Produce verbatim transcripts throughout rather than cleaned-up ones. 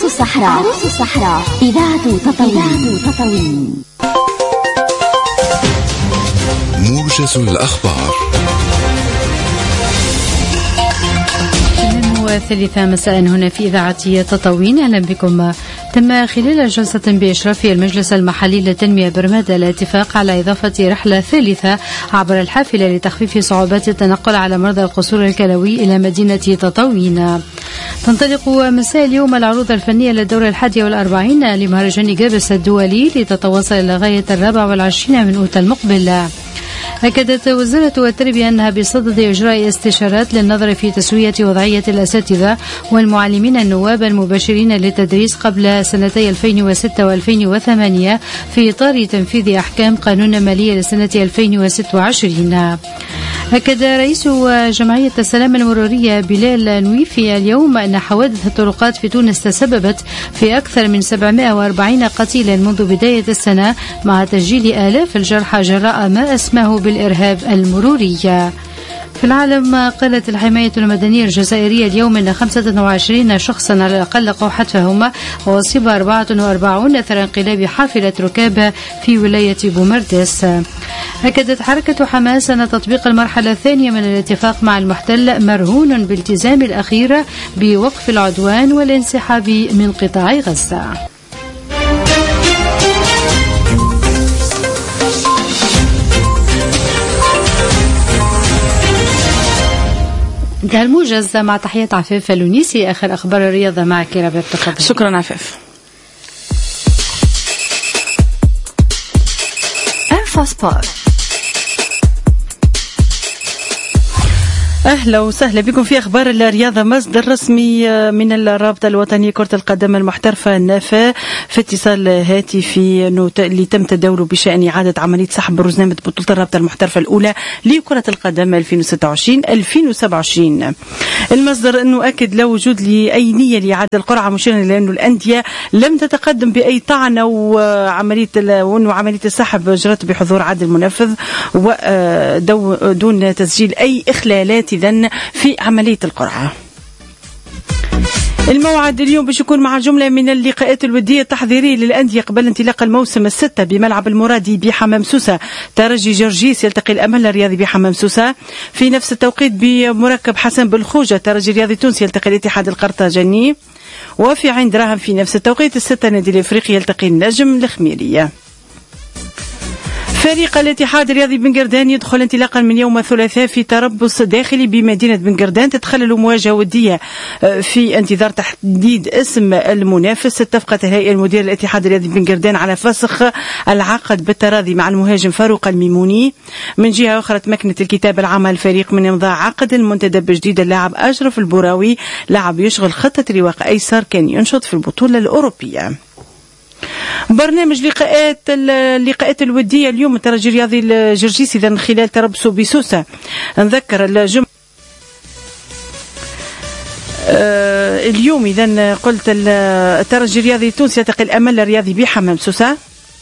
عروس الصحراء. عروس الصحراء إذاعة تطاوين. تطاوين. موجز الأخبار. الثالثة مساء هنا في إذاعة تطاوين. أهلا بكم. تم خلال جلسة بإشراف المجلس المحلي للتنمية برمادة الاتفاق على إضافة رحلة ثالثة عبر الحافلة لتخفيف صعوبات التنقل على مرضى القصور الكلوي إلى مدينة تطاوين. تنطلق مساء اليوم العروض الفنية للدورة الحادية والأربعين لمهرجان جابس الدولي لتتواصل إلى غاية الرابع والعشرين من أوت المقبل. أكدت وزارة التربية أنها بصدد إجراء استشارات للنظر في تسوية وضعية الأساتذة والمعلمين النواب المباشرين للتدريس قبل سنتي ألفين وستة وألفين وثمانية في إطار تنفيذ أحكام قانون مالية لسنة ألفين وستة وعشرين. أكد رئيس جمعية السلام المرورية بلال نويفي اليوم أن حوادث الطرقات في تونس تسببت في أكثر من سبعمائة وأربعين قتيلا منذ بداية السنة، مع تسجيل آلاف الجرحى جراء ما أسماه بالإرهاب المروري. في العالم، قالت الحماية المدنية الجزائرية اليوم أن خمسة وعشرين شخصا على الأقل لقوا حتفهم، وأصيب أربعة وأربعين أثر انقلاب حافلة ركاب في ولاية بومردس. أكدت حركة حماس أن تطبيق المرحلة الثانية من الاتفاق مع المحتل مرهون بالتزام الأخير بوقف العدوان والانسحاب من قطاع غزة. انتهى الموجز. مع تحيات عفاف اللونيسي. آخر أخبار الرياضة معك رباب. تفضل. شكرا عفاف. انفوسبورت. أهلا وسهلا بكم في أخبار الرياضة. مصدر رسمي من الرابطة الوطنية كرة القدم المحترفة النافا في اتصال هاتفي اللي تم تداوله بشأن إعادة عملية سحب رزنامة بطولة الرابطة المحترفة الأولى لكرة القدم ألفين وستة وعشرين ألفين وسبعة وعشرين. المصدر أنه أكد لا وجود لأي نية لإعادة القرعة، مشيرا لأنه الأندية لم تتقدم بأي طعن وعملية وأنه عملية السحب جرت بحضور عادل المنفذ ودون تسجيل أي إخلالات إذن في عملية القرعة. الموعد اليوم باش يكون مع جملة من اللقاءات الودية التحضيرية للأندية قبل انطلاق الموسم الستة بملعب المرادي بحمام سوسة. ترجي جورجيس يلتقي الأمل الرياضي بحمام سوسة. في نفس التوقيت بمركب حسن بالخوجة ترجي الرياضي تونسي يلتقي الاتحاد القرطاجني. وفي عين دراهم في نفس التوقيت الستة نادي الإفريقي يلتقي النجم الخميرية. فريق الاتحاد الرياضي بن قردان يدخل انطلاقا من يوم الثلاثاء في تربص داخلي بمدينة بن قردان، تتخلل مواجهة ودية في انتظار تحديد اسم المنافس. اتفقت الهيئة المديرة للاتحاد الرياضي بن قردان على فسخ العقد بالتراضي مع المهاجم فاروق الميموني. من جهة أخرى تمكنت الكتابة العامة الفريق من إمضاء عقد المنتدب بجديد اللاعب أشرف البوراوي، لاعب يشغل خطة رواق أيسر كان ينشط في البطولة الأوروبية. برنامج لقاءات اللقاءات الودية اليوم الترجي الرياضي الجرجيسي إذن خلال تربصه بسوسة. نذكر الجمعة آه اليوم إذن قلت الترجي الرياضي التونسي يلتقي الأمل الرياضي بحمام سوسة.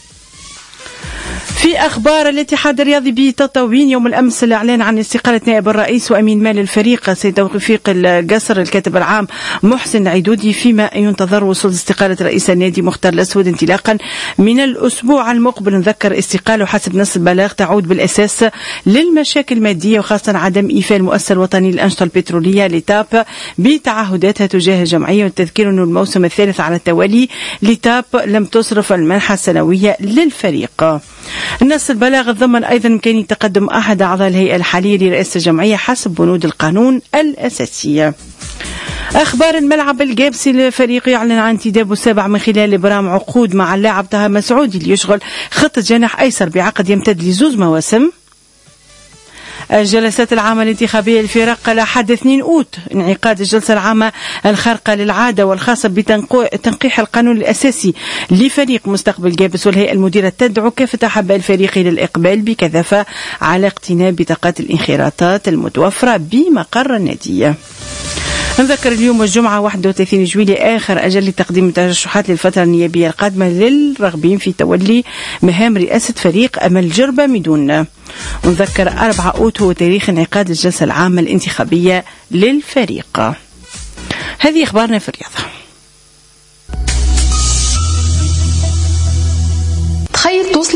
في أخبار الاتحاد الرياضي بتطاوين، يوم الأمس الإعلان عن استقالة نائب الرئيس وأمين مال الفريق سيد توفيق القصر الكاتب العام محسن عيدودي، فيما ينتظر وصول استقالة رئيس النادي مختار الأسود انطلاقا من الأسبوع المقبل. نذكر استقاله حسب نص البلاغ تعود بالأساس للمشاكل المادية وخاصة عدم إيفاء المؤسسة الوطني للأنشطة البترولية لتاب بتعهداتها تجاه الجمعية، والتذكير أنه الموسم الثالث على التوالي لتاب لم تصرف المنحة السنوية للفريق. النص البلاغ ضمن أيضا إمكانية تقدم أحد أعضاء الهيئة الحالية لرئاسة الجمعية حسب بنود القانون الأساسية. أخبار الملعب الجابسي، الفريق يعلن عن انتدابه السابع من خلال إبرام عقود مع اللاعب طه مسعودي اللي يشغل خطة جناح أيسر بعقد يمتد لزوز مواسم. الجلسات العامة الانتخابية للفرق لحد اثنين أوت، انعقاد الجلسة العامة الخارقة للعادة والخاصة بتنقيح القانون الأساسي لفريق مستقبل جابس، والهيئة المديرة تدعو كافة أحباء الفريق للإقبال بكثافة على اقتناء بطاقات الانخراطات المتوفرة بمقر النادي. نذكر اليوم الجمعة واحد وثلاثين جويلية آخر أجل لتقديم الترشحات للفترة النيابية القادمة للراغبين في تولي مهام رئاسة فريق أمل جربة مدون. ونذكر أربعة أوت هو تاريخ انعقاد الجلسة العامة الانتخابية للفريق. هذه أخبارنا في الرياضة.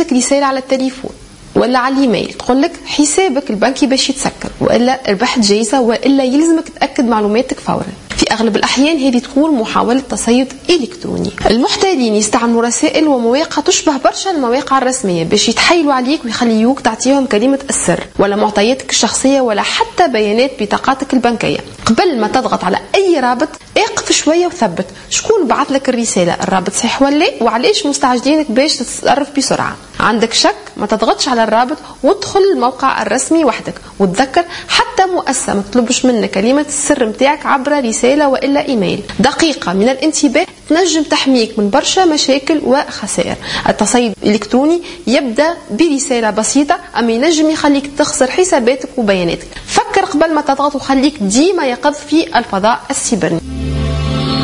تجيلك رسالة على التليفون ولا على الايميل تقول لك حسابك البنكي باش يتسكر والا ربحت جايزه والا يلزمك تاكد معلوماتك فورا. في اغلب الاحيان هذه تكون محاوله تصيد الكتروني. المحتالين يستعملوا رسائل ومواقع تشبه برشا المواقع الرسميه باش يتحايلوا عليك ويخليوك تعطيهم كلمه السر ولا معطياتك الشخصيه ولا حتى بيانات بطاقاتك البنكيه. قبل ما تضغط على اي رابط اقف شويه وثبت شكون بعث لك الرساله، الرابط صحيح ولا وعليش مستعجلينك باش تتصرف بسرعه. عندك شك ما تضغطش على الرابط وادخل الموقع الرسمي وحدك. وتذكر حتى مؤسسه ما تطلبش منك كلمه السر نتاعك عبر رساله والا ايميل. دقيقه من الانتباه تنجم تحميك من برشا مشاكل وخسائر. التصيد الالكتروني يبدا برساله بسيطه اما ينجم يخليك تخسر حساباتك وبياناتك. فكر قبل ما تضغط وخليك ديما يقظ في الفضاء السيبراني.